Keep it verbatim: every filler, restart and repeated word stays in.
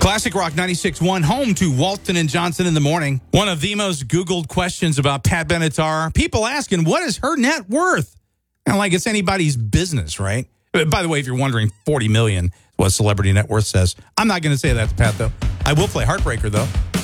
Classic Rock ninety-six point one, home to Walton and Johnson in the morning. One of the most Googled questions about Pat Benatar, people asking, what is her net worth? And like it's anybody's business, right? By the way, if you're wondering, forty million dollars is what Celebrity Net Worth says. I'm not going to say that to Pat, though. I will play Heartbreaker, though.